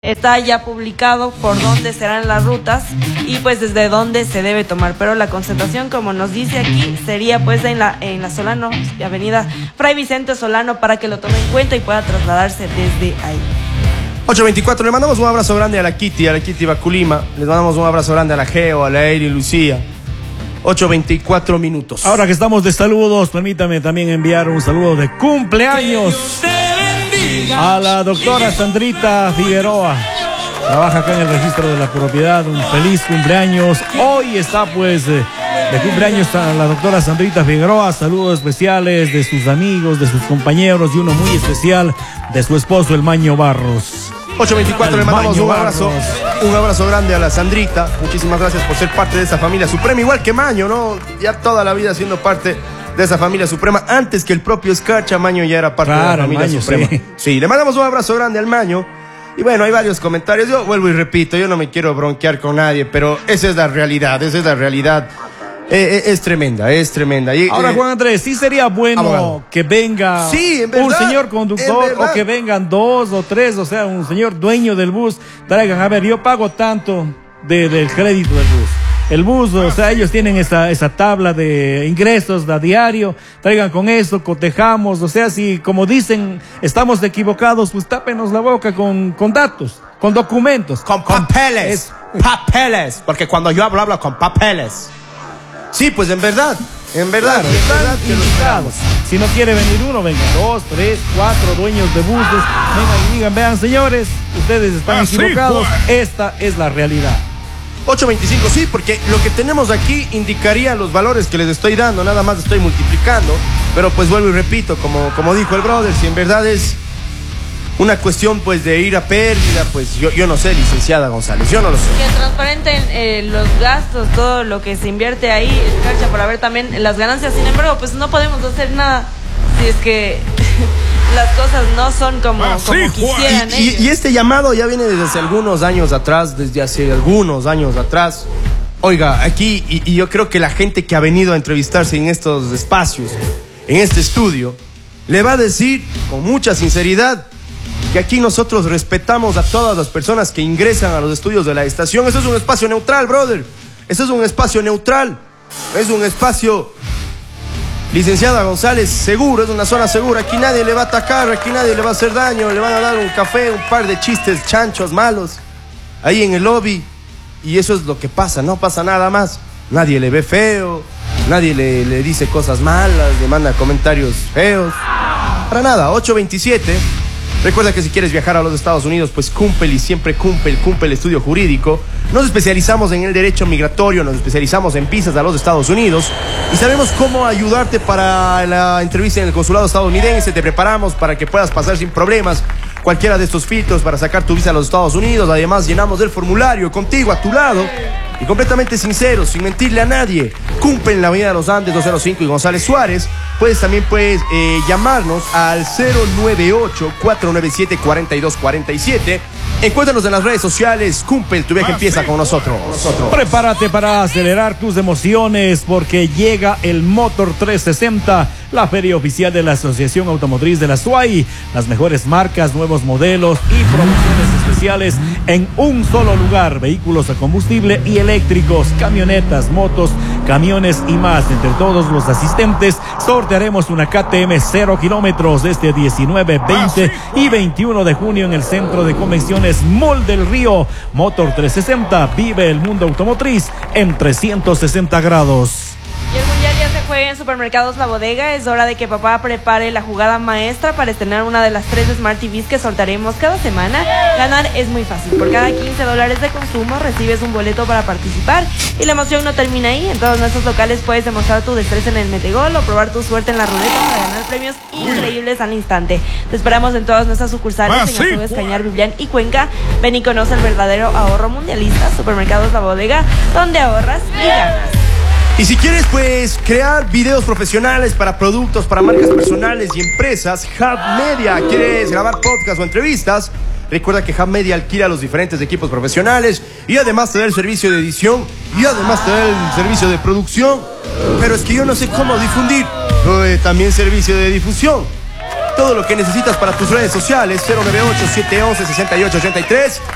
Está ya publicado por dónde serán las rutas y pues desde dónde se debe tomar, pero la concentración, como nos dice aquí, sería pues en la Solano, avenida Fray Vicente Solano, para que lo tome en cuenta y pueda trasladarse desde ahí. 8:24, le mandamos un abrazo grande a la Kitty Baculima, les mandamos un abrazo grande a la Geo, a la Eri Lucía. 8:24 minutos. Ahora que estamos de saludos, permítame también enviar un saludo de cumpleaños a la doctora Sandrita Figueroa. Trabaja acá en el registro de la propiedad. Un feliz cumpleaños. Hoy está pues de cumpleaños a la doctora Sandrita Figueroa. Saludos especiales de sus amigos, de sus compañeros y uno muy especial de su esposo, el Maño Barros. 8:24, le mandamos un abrazo grande a la Sandrita. Muchísimas gracias por ser parte de esa familia suprema, igual que Maño, ¿no? Ya toda la vida siendo parte de esa familia suprema. Antes que el propio Escarcha, Maño ya era parte de la familia Maño, suprema. Sí, le mandamos un abrazo grande al Maño. Y bueno, hay varios comentarios. Yo vuelvo y repito, yo no me quiero bronquear con nadie, pero esa es la realidad, Es tremenda. Y, ahora, Juan Andrés, sí sería bueno abogado, que venga un señor conductor o que vengan 2 o 3, o sea, un señor dueño del bus, traigan, a ver, yo pago tanto del crédito del bus. El bus, o sea, ellos tienen esa tabla de ingresos a diario, traigan con eso, cotejamos, o sea, si como dicen, estamos equivocados, pues tápenos la boca con datos, con documentos. Con papeles, porque cuando yo hablo con papeles. Sí, pues en verdad que lo esperamos. Si no quiere venir uno, vengan 2, 3, 4 dueños de buses, vengan y digan, vean señores, ustedes están equivocados, esta es la realidad. 8:25, sí, porque lo que tenemos aquí indicaría los valores que les estoy dando, nada más estoy multiplicando, pero pues vuelvo y repito, como dijo el brother, si en verdad es una cuestión pues de ir a pérdida, pues yo no sé, licenciada González, yo no lo sé. Que transparenten los gastos, todo lo que se invierte ahí, Escarcha, para ver también las ganancias. Sin embargo, pues no podemos hacer nada si es que las cosas no son como quisieran. Y este llamado ya viene desde hace algunos años atrás, Oiga, aquí, y yo creo que la gente que ha venido a entrevistarse en estos espacios, en este estudio, le va a decir con mucha sinceridad que aquí nosotros respetamos a todas las personas que ingresan a los estudios de la estación. Eso es un espacio neutral, brother. Eso es un espacio neutral. Es un espacio, licenciada González, seguro, es una zona segura. Aquí nadie le va a atacar, aquí nadie le va a hacer daño. Le van a dar un café, un par de chistes chanchos malos ahí en el lobby. Y eso es lo que pasa, no pasa nada más. Nadie le ve feo, nadie le dice cosas malas, le manda comentarios feos. Para nada, 8:27. Recuerda que si quieres viajar a los Estados Unidos, pues cumple y siempre cumple el estudio jurídico. Nos especializamos en el derecho migratorio, nos especializamos en visas a los Estados Unidos y sabemos cómo ayudarte para la entrevista en el consulado estadounidense. Te preparamos para que puedas pasar sin problemas cualquiera de estos filtros para sacar tu visa a los Estados Unidos. Además, llenamos el formulario contigo a tu lado y completamente sinceros, sin mentirle a nadie. Cumple en la avenida de los Andes 205 y González Suárez. También puedes llamarnos al 098-497-4247. Encuéntranos en las redes sociales. Cumple, tu viaje empieza con nosotros. Prepárate para acelerar tus emociones porque llega el Motor 360, la feria oficial de la Asociación Automotriz de la SUAY. Las mejores marcas, nuevos modelos y promociones especiales en un solo lugar. Vehículos a combustible y eléctricos, camionetas, motos, camiones y más. Entre todos los asistentes sortearemos una KTM 0 kilómetros este 19, 20 y 21 de junio en el Centro de Convenciones Mall del Río. Motor 360, vive el mundo automotriz en 360 grados. Y el mundial ya se juega en Supermercados La Bodega. Es hora de que papá prepare la jugada maestra para estrenar una de las 3 Smart TVs que sortearemos cada semana. Ganar es muy fácil. Por cada $15 de consumo recibes un boleto para participar. Y la emoción no termina ahí. En todos nuestros locales puedes demostrar tu destreza en el metegol o probar tu suerte en la ruleta para ganar premios increíbles al instante. Te esperamos en todas nuestras sucursales en Azúes, Cañar, Biblián y Cuenca. Ven y conoce el verdadero ahorro mundialista. Supermercados La Bodega, donde ahorras y ganas. Y si quieres pues crear videos profesionales para productos, para marcas personales y empresas, Hub Media, ¿quieres grabar podcast o entrevistas? Recuerda que Hub Media alquila los diferentes equipos profesionales y además te da el servicio de edición y además te da el servicio de producción. Pero es que yo no sé cómo difundir. También servicio de difusión. Todo lo que necesitas para tus redes sociales, 098-711-6883.